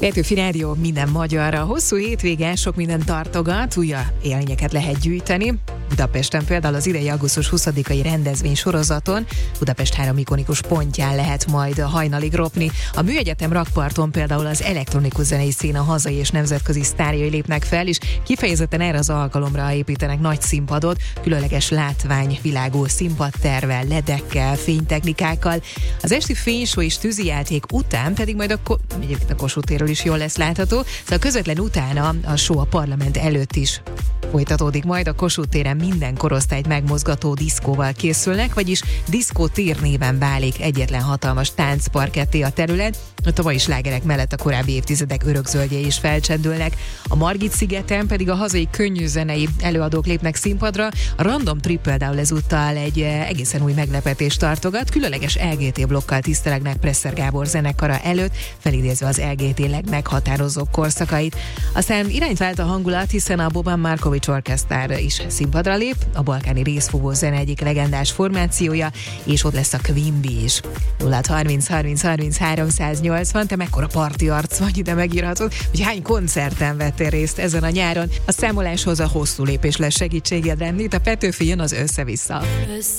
Petőfi Rádió minden magyarra. Hosszú hétvége sok minden tartogat, újabb élményeket lehet gyűjteni. Budapesten például az idei augusztus 20-ai rendezvény sorozaton Budapest 3 ikonikus pontján lehet majd hajnalig ropni. A Műegyetem rakparton például az elektronikus zenei szín hazai és nemzetközi sztárjai lépnek fel, és kifejezetten erre az alkalomra építenek nagy színpadot, különleges látványvilágú színpadtervvel, ledekkel, fénytechnikákkal. Az esti fényshow és tűzijáték után pedig majd a Kossuth térről is jól lesz látható, szóval közvetlen utána a show a parlament előtt is folytatódik majd. A Kossuth téren minden korosztályt megmozgató diszkóval készülnek, vagyis diszkótér néven válik egyetlen hatalmas táncparketté a terület. A tavalyi slágerek mellett a korábbi évtizedek örökzöldjei is felcsendülnek. A Margit-szigeten pedig a hazai könnyűzenei előadók lépnek színpadra. A Random Trip például ezúttal egy egészen új meglepetést tartogat. Különleges LGT blokkal tisztelegnek Presser Gábor zenekara előtt, felidézve az LGT legmeghatározóbb korszakait. Aztán irányt vált a hangulat, hiszen a Boban Markovics Orchestra is színpadra lép, a balkáni részfúvó zene egyik legendás formációja, és ott lesz a Queen Bee is. 0-30 30 30 380, te mekkora parti arc vagy, ide megírhatod, hogy hány koncerten vettél részt ezen a nyáron. A számoláshoz a hosszú lépés lesz segítségedre. Itt a Petőfi, jön az össze-vissza.